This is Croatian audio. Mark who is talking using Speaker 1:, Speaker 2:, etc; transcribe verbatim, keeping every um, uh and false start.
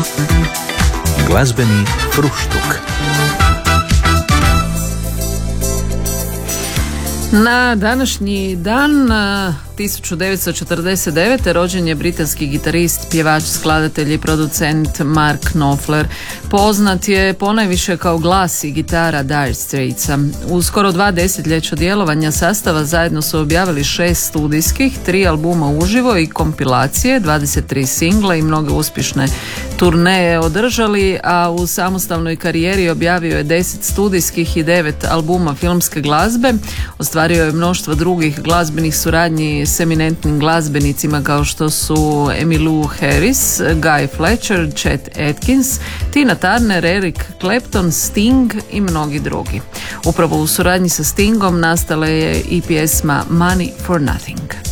Speaker 1: Glazbeni fruštuk.
Speaker 2: Na današnji dan tisuću devetsto četrdeset devete. rođen je britanski gitarist, pjevač, skladatelj i producent Mark Knopfler. Poznat je ponajviše kao glas i gitara Dire Straitsa. U skoro dva desetljeća djelovanja sastava zajedno su objavili šest studijskih, tri albuma uživo i kompilacije, dvadeset tri singla i mnoge uspješne turneje održali, a u samostalnoj karijeri objavio je deset studijskih i devet albuma filmske glazbe. Ostvario je mnoštvo drugih glazbenih suradnji s eminentnim glazbenicima kao što su Emmylou Harris, Guy Fletcher, Chet Atkins, Tina Turner, Eric Clapton, Sting i mnogi drugi. Upravo u suradnji sa Stingom nastala je i pjesma Money for Nothing.